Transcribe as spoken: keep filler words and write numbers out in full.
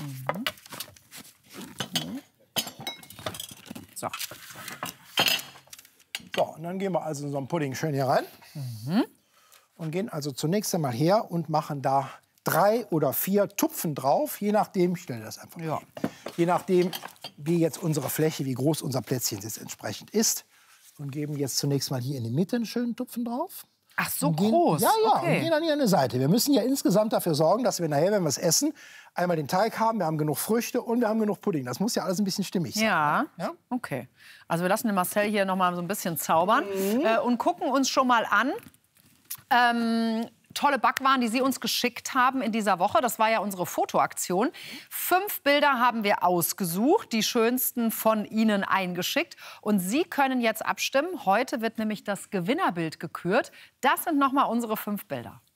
Mhm. So. So, und dann gehen wir also in so einen Pudding schön hier rein. Mhm. Und gehen also zunächst einmal her und machen da drei oder vier Tupfen drauf, je nachdem, ich stelle das einfach mal Ja. hin, je nachdem, wie jetzt unsere Fläche, wie groß unser Plätzchen jetzt entsprechend ist. Und geben jetzt zunächst mal hier in die Mitte einen schönen Tupfen drauf. Ach, so Und gehen, groß? Ja, ja, Okay. und gehen dann hier an die Seite. Wir müssen ja insgesamt dafür sorgen, dass wir nachher, wenn wir es essen, einmal den Teig haben, wir haben genug Früchte und wir haben genug Pudding. Das muss ja alles ein bisschen stimmig sein. Ja, Ja? okay. Also wir lassen den Marcel hier noch mal so ein bisschen zaubern mhm. äh, und gucken uns schon mal an. Ähm, tolle Backwaren, die Sie uns geschickt haben in dieser Woche. Das war ja unsere Fotoaktion. Fünf Bilder haben wir ausgesucht, die schönsten von Ihnen eingeschickt. Und Sie können jetzt abstimmen. Heute wird nämlich das Gewinnerbild gekürt. Das sind noch mal unsere fünf Bilder.